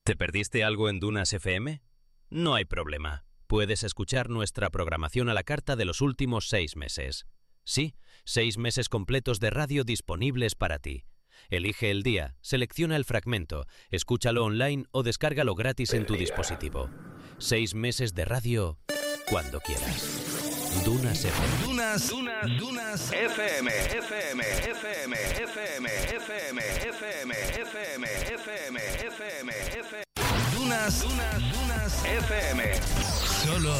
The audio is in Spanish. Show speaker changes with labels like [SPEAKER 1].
[SPEAKER 1] ¿Te perdiste algo en Dunas FM? No hay problema. Puedes escuchar nuestra programación a la carta de los últimos 6 meses. Sí, 6 meses completos de radio disponibles para ti. Elige el día, selecciona el fragmento, escúchalo online o descárgalo gratis en tu dispositivo. 6 meses de radio cuando quieras. Dunas FM.
[SPEAKER 2] Dunas FM. Dunas FM. Solo